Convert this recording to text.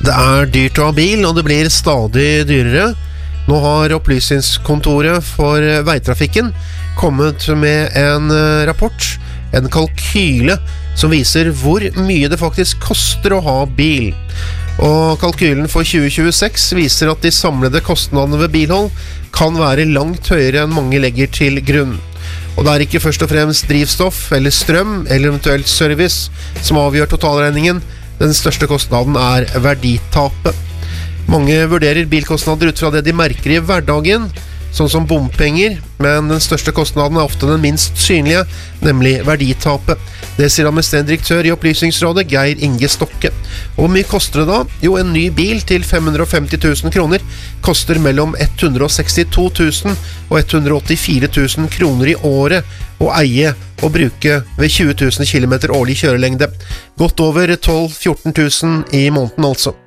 Det dyrt å ha bil, og det blir stadig dyrere. Nå har Opplysningskontoret for veitrafikken kommet med en rapport, en kalkyle, som viser hvor mye det faktisk koster å ha bil. Og kalkylen for 2026 viser at de samlede kostnadene ved bilhold kan være langt høyere enn mange legger til grunn. Og det ikke først og fremst drivstoff eller strøm eller eventuelt service som avgjør totalregningen. Den største kostnaden verditapet. Mange vurderer bilkostnader ut fra det de merker i hverdagen, sånn som bompenger, men den største kostnaden ofte den minst synlige, nemlig verditapet. Det sier administrerende direktør i Opplysningsrådet, Geir Inge Stokke. Og hvor mye koster det da? Jo, en ny bil til 550 000 kroner koster mellom 162 000 og 184 000 kroner i året å eie og bruke ved 20 000 kilometer årlig kjørelengde. Godt over 12 000–14 000 i måneden altså.